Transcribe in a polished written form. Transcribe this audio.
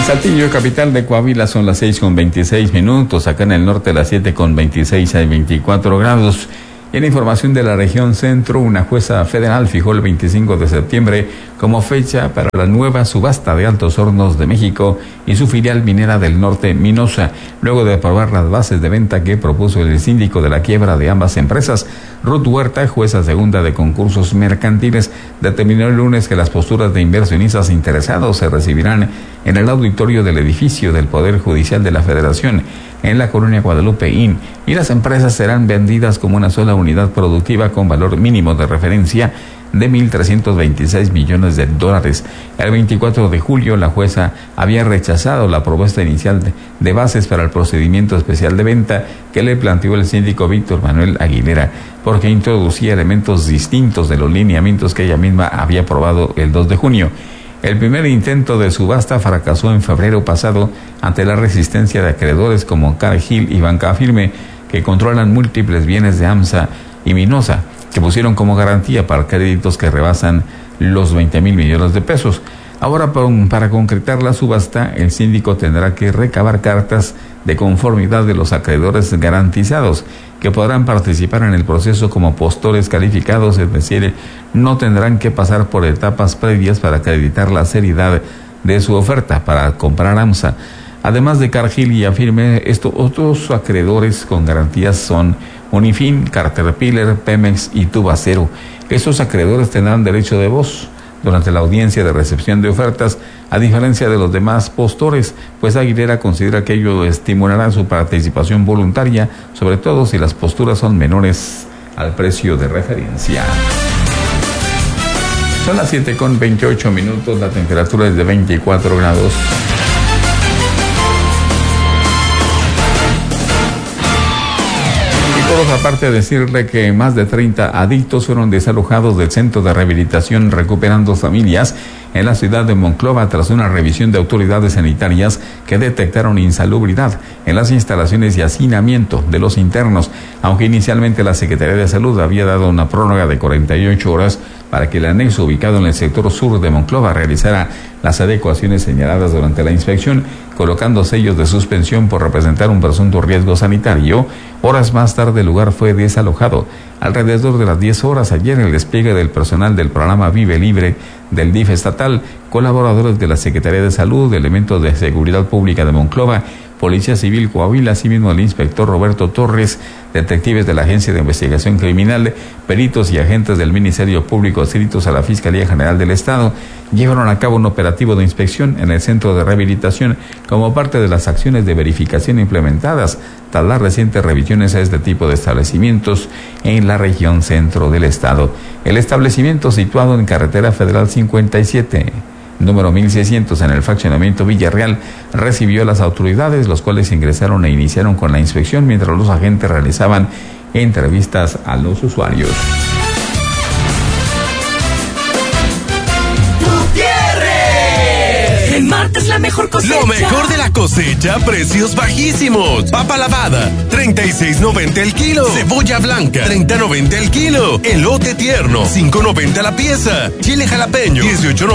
Saltillo, capital de Coahuila, son las 6:26. Acá en el norte, las 7:26, hay 24 grados. En información de la región centro, una jueza federal fijó el 25 de septiembre como fecha para la nueva subasta de Altos Hornos de México y su filial minera del norte, Minosa, luego de aprobar las bases de venta que propuso el síndico de la quiebra de ambas empresas. Ruth Huerta, jueza segunda de concursos mercantiles, determinó el lunes que las posturas de inversionistas interesados se recibirán en el auditorio del edificio del Poder Judicial de la Federación, en la colonia Guadalupe Inn, y las empresas serán vendidas como una sola unidad productiva con valor mínimo de referencia de $1,326 millones. El 24 de julio, la jueza había rechazado la propuesta inicial de bases para el procedimiento especial de venta que le planteó el síndico Víctor Manuel Aguilera, porque introducía elementos distintos de los lineamientos que ella misma había aprobado el 2 de junio. El primer intento de subasta fracasó en febrero pasado ante la resistencia de acreedores como Cargill y Banca Firme, que controlan múltiples bienes de AMSA y Minosa, que pusieron como garantía para créditos que rebasan los 20,000 millones de pesos. Ahora, para concretar la subasta, el síndico tendrá que recabar cartas de conformidad de los acreedores garantizados, que podrán participar en el proceso como postores calificados, es decir, no tendrán que pasar por etapas previas para acreditar la seriedad de su oferta para comprar AMSA. Además de Cargill y Afirme, otros acreedores con garantías son Unifin, Caterpillar, Pemex y Tubacero. Estos acreedores tendrán derecho de voz durante la audiencia de recepción de ofertas, a diferencia de los demás postores, pues Aguilera considera que ello estimulará su participación voluntaria, sobre todo si las posturas son menores al precio de referencia. Son las 7:28, la temperatura es de 24 grados. Aparte de decirle que más de 30 adictos fueron desalojados del Centro de Rehabilitación Recuperando Familias en la ciudad de Monclova tras una revisión de autoridades sanitarias que detectaron insalubridad en las instalaciones y hacinamiento de los internos, aunque inicialmente la Secretaría de Salud había dado una prórroga de 48 horas para que el anexo ubicado en el sector sur de Monclova realizara las adecuaciones señaladas durante la inspección, colocando sellos de suspensión por representar un presunto riesgo sanitario. Horas más tarde el lugar fue desalojado. Alrededor de las 10 horas ayer, el despliegue del personal del programa Vive Libre del DIF estatal, colaboradores de la Secretaría de Salud, elementos de Seguridad Pública de Monclova, Policía Civil Coahuila, asimismo el inspector Roberto Torres, detectives de la Agencia de Investigación Criminal, peritos y agentes del Ministerio Público adscritos a la Fiscalía General del Estado, llevaron a cabo un operativo de inspección en el centro de rehabilitación como parte de las acciones de verificación implementadas tras las recientes revisiones a este tipo de establecimientos en la región centro del estado. El establecimiento, situado en Carretera Federal 57, número 1600, en el fraccionamiento Villarreal, recibió a las autoridades, los cuales ingresaron e iniciaron con la inspección mientras los agentes realizaban entrevistas a los usuarios. En Martes la mejor cosecha. Lo mejor de la cosecha, precios bajísimos. Papa lavada, $36.90 el kilo. Cebolla blanca, $30.90 el kilo. Elote tierno, $5.90 la pieza. Chile jalapeño, $18.90